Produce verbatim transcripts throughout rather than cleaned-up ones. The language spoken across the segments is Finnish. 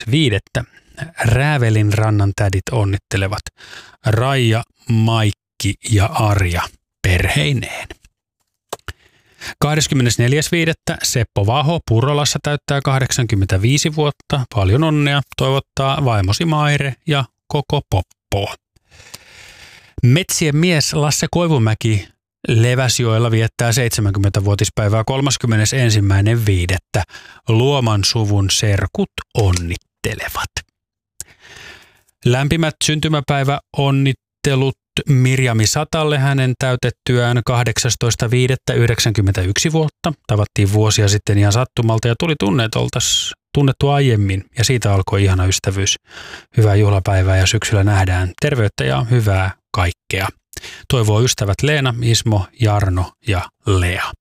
viidettä Räävelin rannan tädit onnittelevat Raija, Maikki ja Arja perheineen. kahdeskymmenesneljäs viidettä Seppo Vaho Purolassa täyttää kahdeksankymmentäviisi vuotta. Paljon onnea toivottaa vaimosi Maire ja koko Poppo. Metsien mies Lasse Koivumäki Leväsjoella viettää seitsemänkymmentävuotispäivää kolmaskymmenesensimmäinen viidettä Luoman suvun serkut onnittelevat. Lämpimät syntymäpäivä onnittelut Mirjami Satalle hänen täytettyään kahdeksastoista viidettä yhdeksänkymmentäyksi vuotta. Tavattiin vuosia sitten ihan sattumalta ja tuli tunne, oltaisiin tunnettu aiemmin ja siitä alkoi ihana ystävyys. Hyvää juhlapäivää ja syksyllä nähdään terveyttä ja hyvää kaikkea. Toivoo ystävät Leena, Ismo, Jarno ja Lea.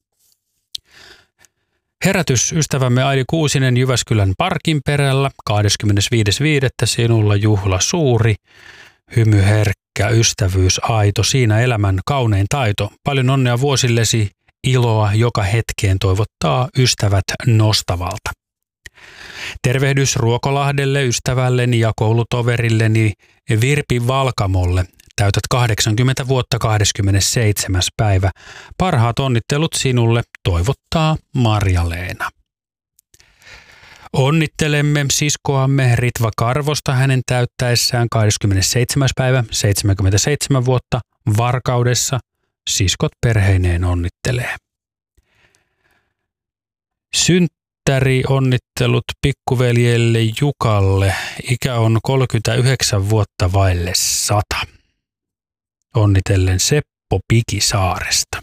Herätys ystävämme Aili Kuusinen Jyväskylän Parkin perällä kahdeskymmenesviides viidettä sinulla juhla suuri, hymy herkkä, ystävyys aito, siinä elämän kaunein taito. Paljon onnea vuosillesi, iloa joka hetkeen toivottaa ystävät Nostavalta. Tervehdys Ruokolahdelle, ystävälleni ja koulutoverilleni Virpi Valkamolle. Täytät kahdeksankymmentä vuotta kahdeskymmenesseitsemäs päivä. Parhaat onnittelut sinulle toivottaa Marja-Leena. Onnittelemme siskoamme Ritva Karvosta hänen täyttäessään kahdeskymmenesseitsemäs päivä seitsemänkymmentäseitsemän vuotta Varkaudessa. Siskot perheineen onnittelee. Synttäri onnittelut pikkuveljelle Jukalle. Ikä on kolmekymmentäyhdeksän vuotta vaille sata. Onnitellen Seppo Pikisaaresta.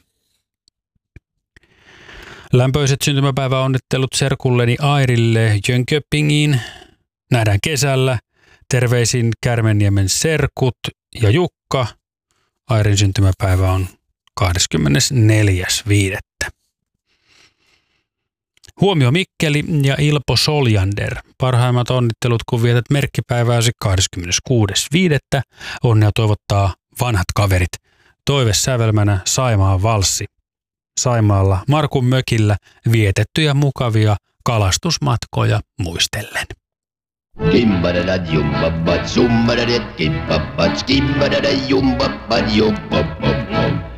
Lämpöiset syntymäpäiväonnittelut serkulleni Airille Jönköpingiin. Nähdään kesällä. Terveisin Kärmenniemen serkut ja Jukka. Airin syntymäpäivä on kahdeskymmenesneljäs viidettä Huomio Mikkeli ja Ilpo Soljander. Parhaimmat onnittelut, kun vietät merkkipäivääsi kahdeskymmeneskuudes viidettä Onnea toivottaa vanhat kaverit. Toivesävelmänä Saimaan valssi. Saimaalla Markun mökillä vietettyjä mukavia kalastusmatkoja muistellen. Gimbadada jumbabat, summadada gimbabbat, gimbadada jumbabat, jumbabab.